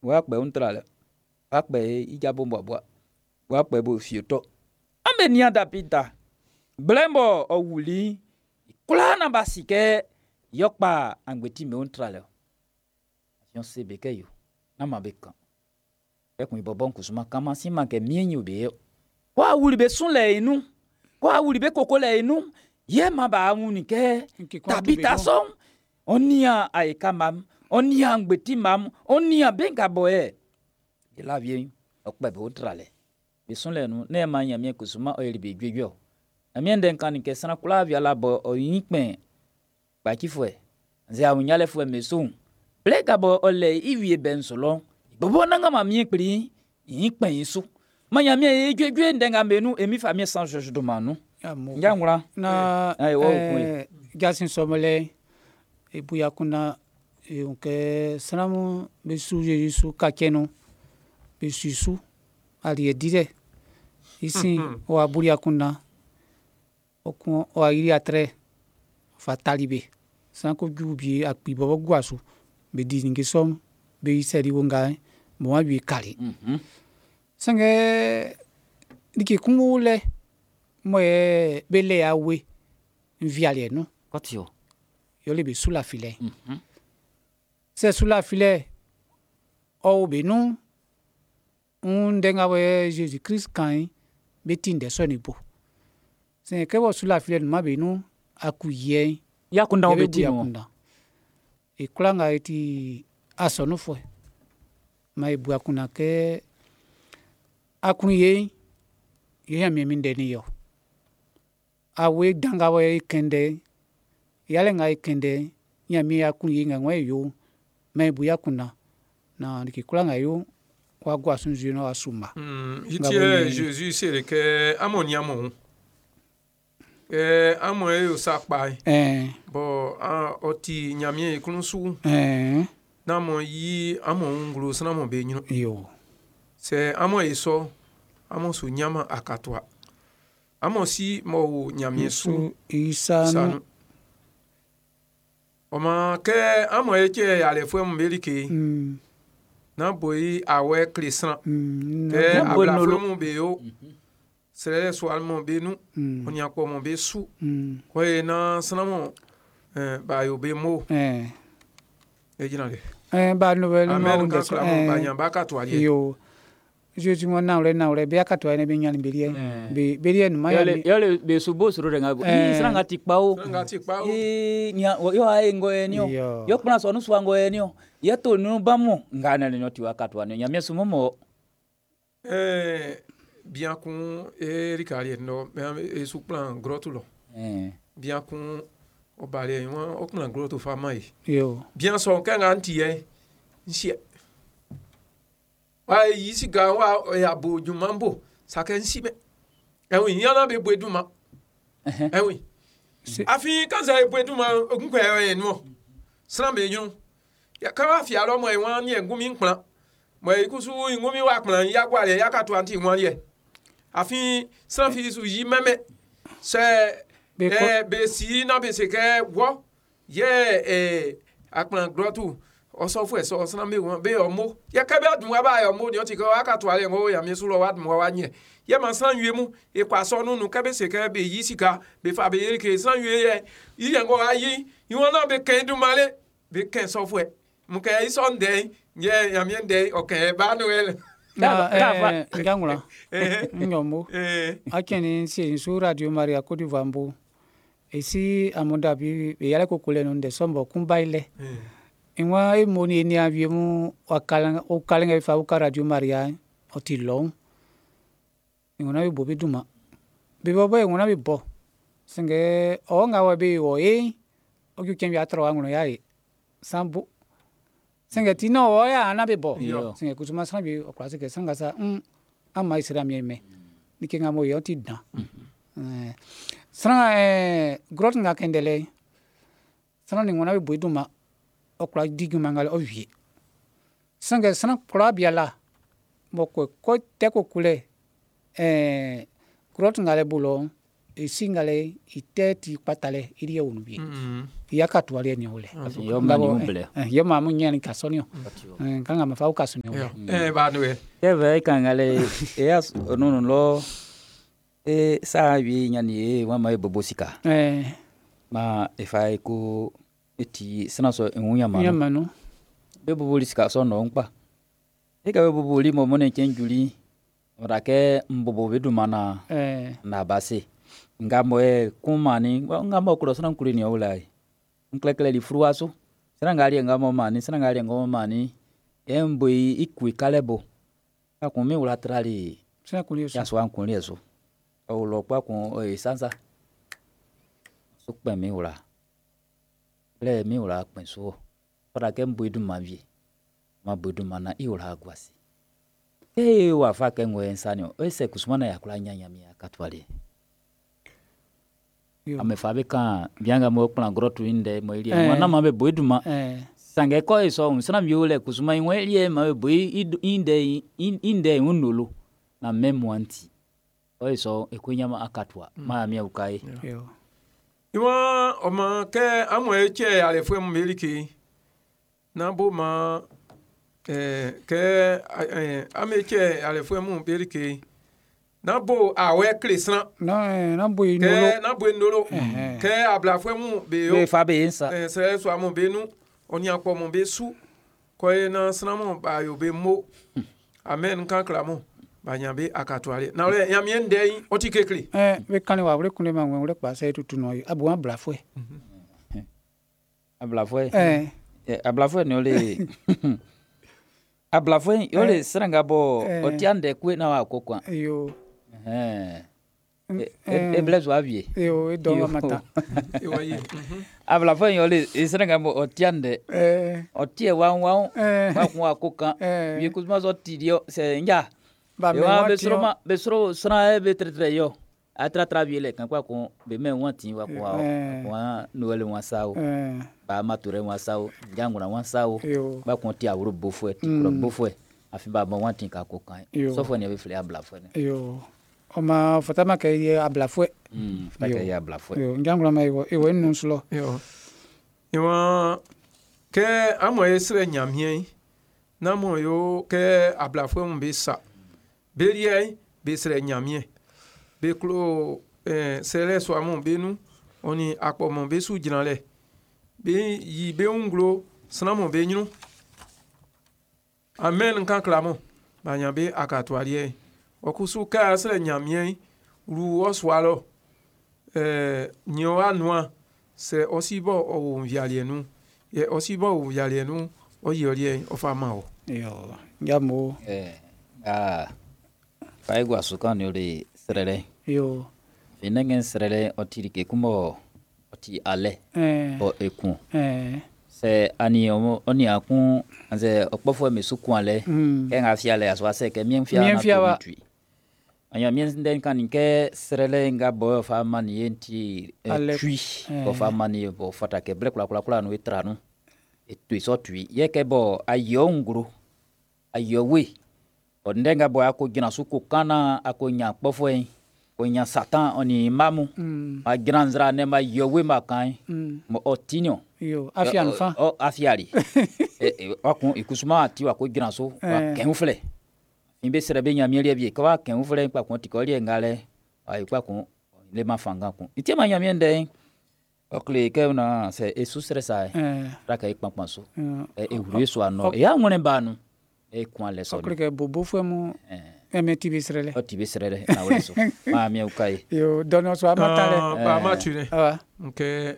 wa pe untrale wa pe ijabo mbwa wa pe bo fioto ambe nia dapita blembo owuli kula na basike yokpa angbeti me untrale afion sebe keyo na mabeka ekun ibobon kusuma kama sima ke mienyu be kwa wuli be sunle inu kwa wuli be kokole inu ye maba wuni ke tabita son onia aika mam onia angbeti mam onia benga boye ila vie okpa be untrale be sunle inu ne manya mie kusuma oyeli be gwegwo amien den kan ke sana kula via labo oyinpen ba kifwe nze awunyale fwe mesun pleka bo ole iwie ben solo bobo nanga ma mie pri yinpen yisu manya mie egwegwe ndenga menu emi famie sans George do manu ngangura na gasin somole ebuya kuna ke sanamu besu Yesu kakeno besu ali edire isi o aburia kuna okun o ayiri atre fatalibe sanko jubi akpi bobo gwasu be di nge som be iseri wonga mo wa bi kali sange dike kumule mo e bele awe viale no kotio yo le be sous la filet c'est sous la filet o be no un denga we Jésus Christ kan betin de sonibo c'est que sous la filet ma be no akuye yakunda obetino e kulanga eti asono fo ma ebu akuna ke akunye ye mi ndeni yo awe danga we kende yale ngai kende nyami akunye ngwe yo ma ebu yakuna na ndikulanga yo kwa gwa sunju no asuma itie Jésus c'est que amoniamo amoe yo sakpai bo oti nyamie kunsu na mo yi amo ngulu sana mo be nyino yo se amo eso amo su nyama akatwa amo si mo nyamie su isanu oma ke amo eche ale fo mo belike na boyi awe krisan ke abla fo mo be yo sere so almo be nu oni akpo mo be su ko na sana mo ba yo be mo ejinale ba no be no de ba nyamba katwa yo je ti wona le be akatwa ne be nyani berie no ma yale be subo suru renga sranga tikpao nya yo aengo enio yo kuna so no swango enio yeto no bamo ngana ne nyoti wakatwa ne nyamia sumomo bien qu'on ricari no e su plan grotulo bien qu'on o bale o plan grotu famai yo bien so kan anti nsi ai yisi ga wa ya boju mambo saka nsi be ewi yana be boeduma ewi afi kan sa boeduma ogunko e no sran be yun ya ka wa fi alo mo e wan ni engumi nplan mo e kusu ngumi wa plan ya gwale ya ka to anti wan ye afi san fi su yi meme se be si na be se ke wo ye akplan grotu oso fu eso san me won be omo ye ka be adun wa ba omo ni o ti ko akato ale ngo ya mi su lo wa dun wa nye ye ma san yue mu e kwa so nu ka be se ke be yi sika be fa be ye ke san yue ye yi ngo ayi yi won na be ken du male be ken so fu e mu ka yi son de ye ya mi de o ke ba no ele ngangula nyombo akeni si su Radio Maria Côte d'Ivoire mbo esi amonda bi yale kokole no de sombo kumbaile inwa emoni ni aviemu o kalanga fa o Radio Maria otilo ingona bi bobi duma bi bobo ingona bi bo singe o ngawa bi o o kyu kembi atro anguno yae sambu singe tino o ya na bi bo singe kusuma sambi o kwase ke sanga sa ama isira mieme nikinga mo yo tidna sanga grot nga kendele sanga ni ngona bi bobi duma okla digi mangal o vie sanga sana kula biala moko ko te ko kule grot ngale bulo e singale iteti patale iri onu bi ya katwali ni ule yo mani umbele yo mamu nyani kasonio kanga mafau kasonio ba noel eve kangale eas nono lo sa wi nyani wa mai bobosika ma efai ko eti sinaso enwunya manu be bobosika so no npa e ka be boboli mo ne kenjuli orake mbobo bedumana na base ngamo kumani ngamo kulo sana kulini olai nklekele li fruaso sana ngali ngamo mani emboi ikui kalebo akumi ulatrali sana kulioso ya swan kulieso o lo kwa kun sansa sukpe mi ula le mi ula penso para ke mboi du mavie ma bodu mana i ula gwasi wa fa ke ngwe nsanyo ese kusumana ya kula nyanya mi akatwali amefabe kan bianga mo plan grotu inde mo ili mwana mabe boiduma sange ko eso nsana miole kusuma inwe ili mabe boi inde unulu na memwanti o eso ekunyama akatwa ma mi ukai iwa oma ke amwe che ale fwe meliki na bo ma ke ameche ale fwe mu meliki na bo awe krisna na bo inolo ke abla fwe mu be yo be fa be insa se so amu be nu oni akpo mu be su ko na sna mu ba yo be mo amen kan klamo ba nya be akatwale na ole ya mien dei oti kekli be kan wa wure kunle ma wure pa se tutu no abu abla fwe abla fwe ne ole abla fwe ole sranga bo otiande kwe na wa kokwa yo eblezo avie yo do mata abla fwe ole sranga bo otiande otie wan wa kwa koka bi kuzma zo tidio se nja yo besro sra be tretre yo atra biele kan kwa ko be me wanti wa kwa noele wa sawo ba mature wa sawo janguna wa sawo ba ko ti awro bofo ti kro bofo afi ba mo wanti ka ko kan so fo ne be fle abla fo ne yo oma fatama ke ye abla fo fata ke ye abla fo yo janguna mai wo nu slo yo ke amo esre nyamie na mo yo ke abla fo mo be sa berie be sre nyamie be klo sele so amon benu oni akpo mon be su jinale be yi be unglo snamo be nyinu amen kan klamo ba nya be akatwalie okusu ka sele nyamie ru oswalo nyo anwa se osibo o vialienu ye osibo o vialienu o yolie o fama o yo ngamo faigwa sukan yori serere yo finengen serere otirike kumo oti ale o ekun se ani oni akun anze opofo mesukun ale ke nga fiale aswa se ke mien fia na tui anya mien den kan ke serere nga bo fa mani enti tui bo fa mani bo fata ke bre kula no etranu etui so tui ye ke bo ayongru ayowe ondenga bo akogina suku kana akonya kpofo en onya satan oni mamu ma granzra ne ma yowe makan mo otinio yo afian fa o afiari akun ikusuma ati wa ko gina so wa kenfle imbe serebe nya miele bi ka wa kenfle pa kon tikoli ngale ai pa kon le mafanga kun iti ma nya miende okle ke na se esusre sai raka ikpampan so ehuru so ano ya ngone banu kwa le so okle bobo fo mu MTV Srele. TV Srele na weso. Ma mi ukai. Yo dono so amatale. Ba matune. Okay,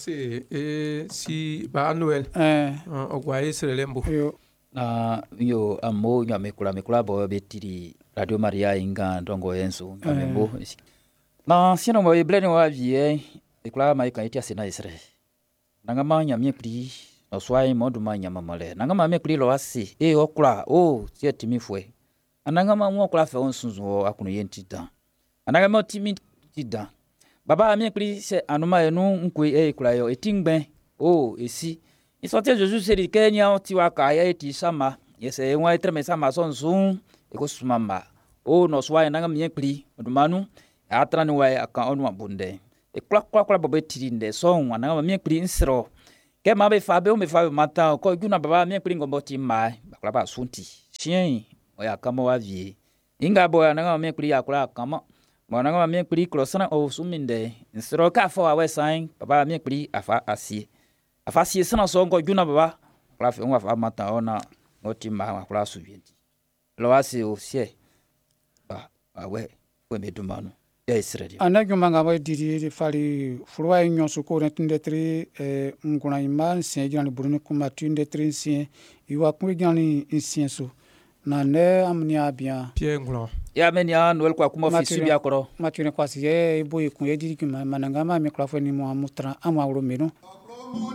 si ba Noel. Ogwa Srele mbo. Yo amo nya mekula bo betiri Radio Maria inga ndongo yenso ngambo. Na sino mo bleni wa vie ekula mai kan iti asena Srele. Nanga ma nya mi pri no swai modu ma nya mamale. Nanga ma mi pri lo asi okula tie timi fwe. Ananga ma mo kula fe onsunzu akuno yentida ananga mo timi tida baba mi kli se anuma enu nkwe kula yo etingben esi isote Jésus seri Kenya tiwa ka ya eti sama yese enwa etreme sama sonsun ekosumama no swa ananga mi kli odumanu atrani wa aka onu abunde e kula bobe tirinde so wana ma mi kuri insro ke ma be fa be o me fa mata ko juna baba mi kuri ngombo ti mai bakla ba sunti chien o ya kama wa vie inga boya na mi kuri ya kula kama mwana nga mi kuri krosana o suminde insro ka fo awe sain baba mi kuri afa sie sana so ngo juna baba kula fe ngwa fa mata ona ngoti ma kula subienti lo asi o sie ba awe we medumano ya Israeli anagyo manga ba diri fali furwa nyoso ko retinde tri nguna iman sien jani buruni kuma tunde tri sien iwa ku jani sien so na ne amnia bien Pierre Ngulon ya menia noel kwa kuma fisu bia koro matune kwasi ye boy ku ediri kuma mananga ma me klafo ni mo amutra amawro meno